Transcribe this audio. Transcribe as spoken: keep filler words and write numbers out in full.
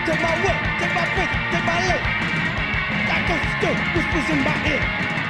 Take my what? Take my pussy, take my leg. That goes still whispers in my ear.